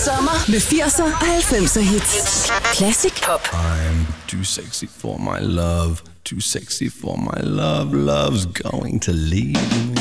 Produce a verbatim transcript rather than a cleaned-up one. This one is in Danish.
Sommer med firser og halvfemser hits. Classic pop. I'm too sexy for my love. Too sexy for my love. Love's going to leave me.